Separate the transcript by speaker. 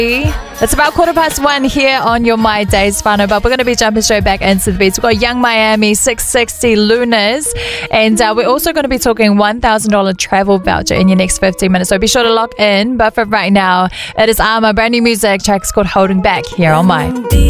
Speaker 1: It's about 1:15 here on your My Days whānau, but we're going to be jumping straight back into the beats. We've got Young Miami, 660 Lunas, and we're also going to be talking $1,000 travel voucher in your next 15 minutes, so be sure to lock in. But for right now, it is Arma, brand new music. Track's called Holding Back here on My.